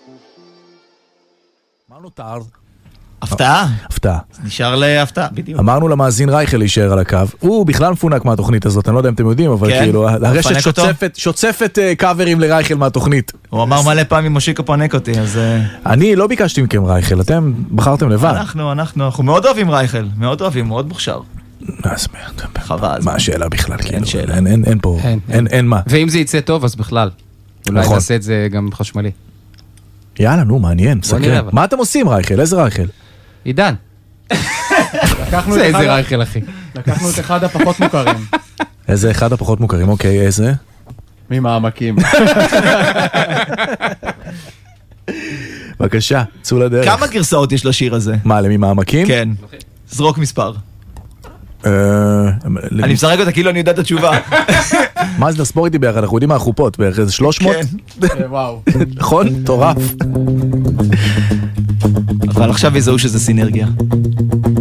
מה נותר? הפתעה. הפתעה. נשאר להפתעה, בדיוק. אמרנו למאזין רייכל להישאר על הקו. הוא בכלל מפונק מהתוכנית הזאת, אני לא יודע אם אתם יודעים, אבל כאילו, הרשת שוצפת קאברים לרייכל מהתוכנית. הוא אמר מלא פעמים מושיקו פנק אותי, אז... אני לא ביקשתי מכם רייכל, אתם בחרתם לבד. אנחנו מאוד אוהבים רייכל, מאוד אוהבים, מאוד מוכשר. חבל. מה השאלה בכלל? אין שאלה. אין פה, אין מה. ואם זה יצא טוב, אז בכלל. אולי נעשה את זה גם חשמלי. יאללה, נו, מעניין, סקרן. מה אתם עושים רייכל? איזה רייכל? עידן. זה איזה רייכל, אחי. לקחנו את אחד הפחות מוכרים. איזה אחד הפחות מוכרים, אוקיי, איזה? ממעמקים. בבקשה, צאו לדרך. כמה גרסאות יש לשיר הזה? מה, לממעמקים? כן. זרוק מספר. אני משחק אותה כאילו אני יודע את התשובה. מה זה נספור איתי ביחד? אנחנו יודעים מה החופות, בערך איזה 300? וואו. נכון? טורף. אבל עכשיו יזהו שזה סינרגיה.